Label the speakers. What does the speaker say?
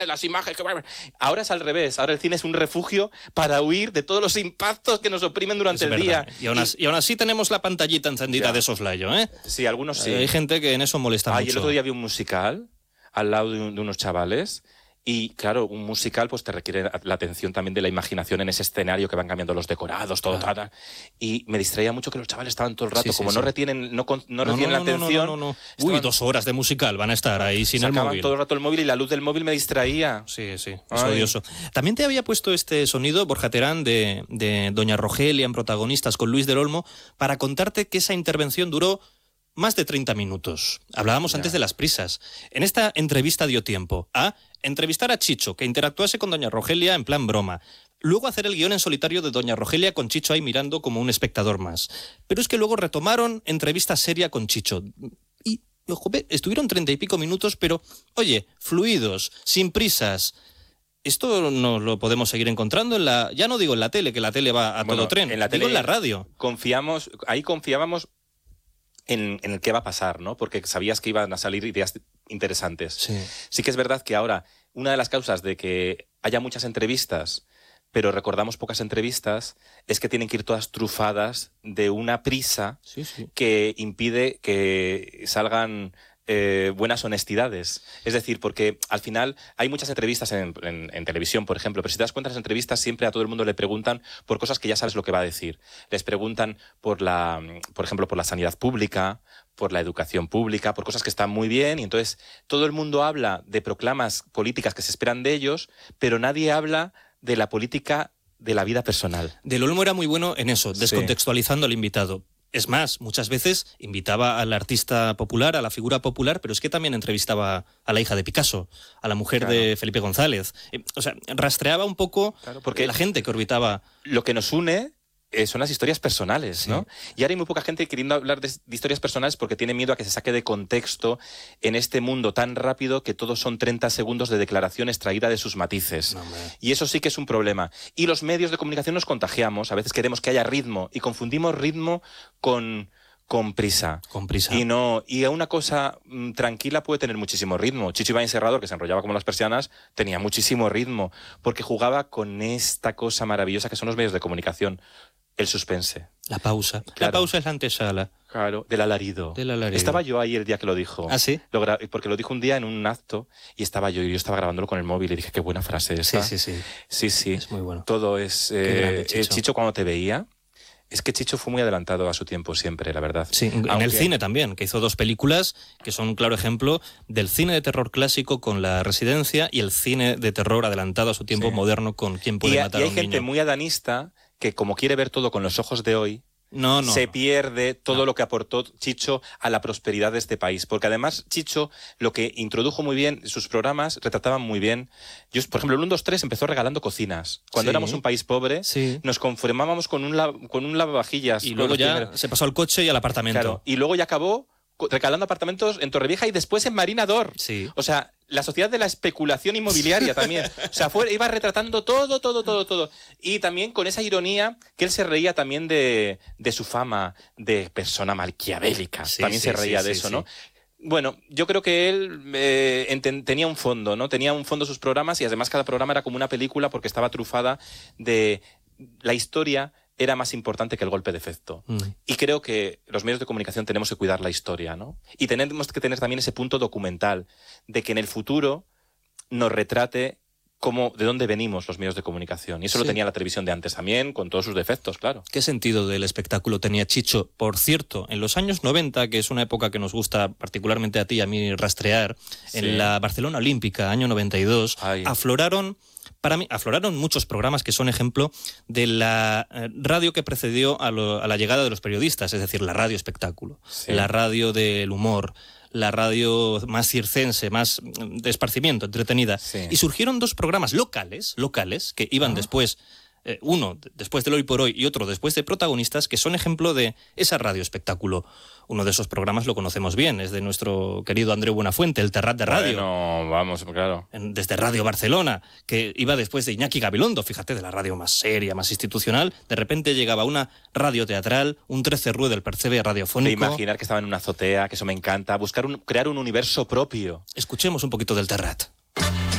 Speaker 1: las imágenes. Ahora es al revés. Ahora el cine es un refugio para huir de todos los impactos que nos oprimen durante el día.
Speaker 2: Y aún así tenemos la pantallita encendida de soslayo, ¿eh?
Speaker 1: Sí, algunos sí.
Speaker 2: Hay gente que en eso molesta mucho.
Speaker 1: El otro día vi un musical al lado de unos chavales. Y claro, un musical pues te requiere la atención también de la imaginación en ese escenario que van cambiando los decorados, todo. Y me distraía mucho que los chavales estaban todo el rato, no retienen la atención.
Speaker 2: No. Uy, 2 horas de musical van a estar ahí sin el móvil.
Speaker 1: Sacaban todo el rato el móvil y la luz del móvil me distraía.
Speaker 2: Sí, es odioso. También te había puesto este sonido, Borja Terán, de Doña Rogelia en Protagonistas con Luis del Olmo, para contarte que esa intervención duró más de 30 minutos. Hablábamos antes de las prisas. En esta entrevista dio tiempo a entrevistar a Chicho, que interactuase con Doña Rogelia en plan broma. Luego hacer el guión en solitario de Doña Rogelia con Chicho ahí mirando como un espectador más. Pero es que luego retomaron entrevista seria con Chicho. Y, estuvieron 30 y pico minutos, pero, oye, fluidos, sin prisas. Esto no lo podemos seguir encontrando en la... Ya no digo en la tele, que la tele va a todo tren. Digo en la radio.
Speaker 1: Confiábamos en el qué va a pasar, ¿no? Porque sabías que iban a salir ideas interesantes. Sí que es verdad que ahora una de las causas de que haya muchas entrevistas, pero recordamos pocas entrevistas, es que tienen que ir todas trufadas de una prisa que impide que salgan buenas honestidades. Es decir, porque al final hay muchas entrevistas en televisión, por ejemplo, pero si te das cuenta, las entrevistas siempre a todo el mundo le preguntan por cosas que ya sabes lo que va a decir. Les preguntan por ejemplo, por la sanidad pública, por la educación pública, por cosas que están muy bien, y entonces todo el mundo habla de proclamas políticas que se esperan de ellos, pero nadie habla de la política de la vida personal.
Speaker 2: Del Olmo era muy bueno en eso, descontextualizando al invitado. Es más, muchas veces invitaba al artista popular, a la figura popular, pero es que también entrevistaba a la hija de Picasso, a la mujer de Felipe González. O sea, rastreaba un poco porque la gente que orbitaba.
Speaker 1: Lo que nos une son las historias personales, ¿no? Y ahora hay muy poca gente queriendo hablar de historias personales porque tiene miedo a que se saque de contexto en este mundo tan rápido que todos son 30 segundos de declaración extraída de sus matices. Y eso sí que es un problema. Y los medios de comunicación nos contagiamos. A veces queremos que haya ritmo y confundimos ritmo con prisa. Y una cosa tranquila puede tener muchísimo ritmo. Chicho Ibáñez Serrador, que se enrollaba como las persianas, tenía muchísimo ritmo porque jugaba con esta cosa maravillosa que son los medios de comunicación. El suspense.
Speaker 2: La pausa. Claro. La pausa es la antesala.
Speaker 1: Claro, del alarido. Estaba yo ahí el día que lo dijo.
Speaker 2: ¿Ah, sí?
Speaker 1: Porque lo dijo un día en un acto y estaba yo grabándolo con el móvil y dije, qué buena frase esta. Sí.
Speaker 2: Es muy bueno.
Speaker 1: Todo es... Chicho cuando te veía... Es que Chicho fue muy adelantado a su tiempo siempre, la verdad.
Speaker 2: Sí, en el cine también, que hizo 2 películas que son un claro ejemplo del cine de terror clásico con La Residencia y el cine de terror adelantado a su tiempo moderno con Quién puede matar a un niño.
Speaker 1: Y hay gente muy adanista que, como quiere ver todo con los ojos de hoy, se pierde todo lo que aportó Chicho a la prosperidad de este país. Porque además Chicho lo que introdujo muy bien, sus programas retrataban muy bien. Yo, por ejemplo, el 1, 2, 3 empezó regalando cocinas. Cuando éramos un país pobre, nos conformábamos con un lavavajillas.
Speaker 2: Y luego ya se pasó al coche y al apartamento.
Speaker 1: Claro, y luego ya acabó regalando apartamentos en Torrevieja y después en Marina d'Or. O sea, la sociedad de la especulación inmobiliaria también. O sea, iba retratando todo. Y también con esa ironía que él se reía también de su fama de persona maquiavélica. También se reía de eso, ¿no? Bueno, yo creo que él tenía un fondo, ¿no? Tenía un fondo sus programas y además cada programa era como una película porque estaba trufada de la historia. Era más importante que el golpe de efecto. Y creo que los medios de comunicación tenemos que cuidar la historia, ¿no? Y tenemos que tener también ese punto documental de que en el futuro nos retrate de dónde venimos los medios de comunicación. Y eso lo tenía la televisión de antes también, con todos sus defectos, claro.
Speaker 2: ¿Qué sentido del espectáculo tenía Chicho? Por cierto, en los años 90, que es una época que nos gusta particularmente a ti y a mí rastrear, en la Barcelona Olímpica, año 92, afloraron muchos programas que son ejemplo de la radio que precedió a la llegada de los periodistas, es decir, la radio espectáculo, la radio del humor, la radio más circense, más de esparcimiento, entretenida. Y surgieron 2 programas locales que iban después, uno después del Hoy por Hoy y otro después de Protagonistas, que son ejemplo de esa radio espectáculo. Uno de esos programas lo conocemos bien, es de nuestro querido Andreu Buenafuente, el Terrat de Radio.
Speaker 1: Bueno, vamos, claro.
Speaker 2: Desde Radio Barcelona, que iba después de Iñaki Gabilondo, fíjate, de la radio más seria, más institucional. De repente llegaba una radio teatral, un 13 Rue del Percebe radiofónico.
Speaker 1: De imaginar que estaba en una azotea, que eso me encanta, crear un universo propio.
Speaker 2: Escuchemos un poquito del Terrat.